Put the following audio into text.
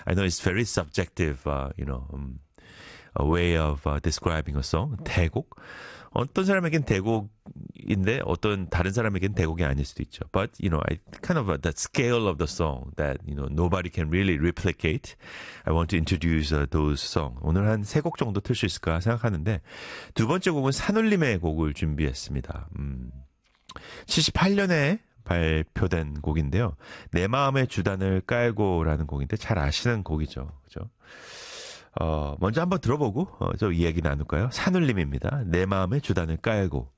I know it's very subjective, a way of describing a song. 대곡. 어떤 사람에겐 대곡인데 어떤 다른 사람에겐 대곡이 아닐 수도 있죠. But I kind of that scale of the song that nobody can really replicate. I want to introduce those songs. 오늘 한 3곡 정도 틀 수 있을까 생각하는데 두 번째 곡은 산울림의 곡을 준비했습니다. 78년에 발표된 곡인데요. 내 마음의 주단을 깔고라는 곡인데 잘 아시는 곡이죠. 그죠? 먼저 한번 들어보고 저 이야기 나눌까요? 산울림입니다. 내 마음의 주단을 깔고.